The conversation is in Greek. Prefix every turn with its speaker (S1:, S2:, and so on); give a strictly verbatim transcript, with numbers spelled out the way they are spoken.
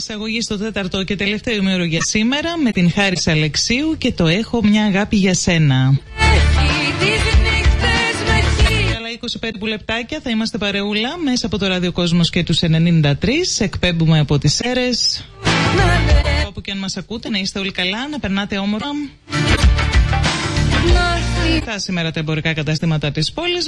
S1: Εισαγωγή στο τέταρτο και τελευταίο ημέρο για σήμερα με την Χάρις Αλεξίου και το «Έχω μια αγάπη για σένα». είκοσι πέντε λεπτάκια θα είμαστε παρεούλα μέσα από το ραδιοκόσμος και τους ενενήντα τρία. Εκπέμπουμε από τις Σέρρες. Όπου και αν μας ακούτε, να είστε όλοι καλά, να περνάτε όμορφα. Τα σήμερα τα εμπορικά καταστήματα της πόλης